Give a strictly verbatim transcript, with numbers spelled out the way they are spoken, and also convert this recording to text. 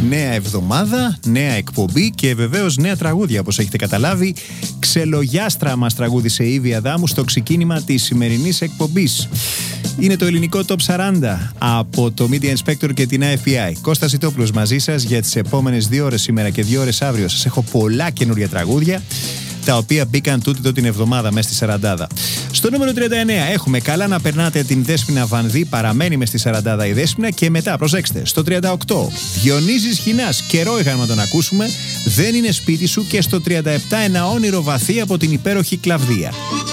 Νέα εβδομάδα, νέα εκπομπή και βεβαίως νέα τραγούδια, όπως έχετε καταλάβει. Ξελογιάστρα μας τραγούδισε η Ήβη Αδάμου στο ξεκίνημα της σημερινής εκπομπής. Είναι το ελληνικό Top σαράντα από το Media Inspector και την άι εφ άι. Κώστας Ιτόπουλος μαζί σας για τις επόμενες δύο ώρες σήμερα και δύο ώρες αύριο. Σας έχω πολλά καινούρια τραγούδια, τα οποία μπήκαν τούτη εδώ την εβδομάδα μέσα στη σαραντάδα. Στο νούμερο τριάντα εννέα έχουμε Καλά να περνάτε την Δέσποινα Βανδύ, παραμένει μες στη σαραντάδα η Δέσποινα. Και μετά, προσέξτε, στο τριάντα οκτώ Διονύσης Χινάς, καιρό είχαμε να τον ακούσουμε, Δεν είναι σπίτι σου. Και στο τριάντα επτά Ένα όνειρο βαθύ από την υπέροχη Κλαβδία.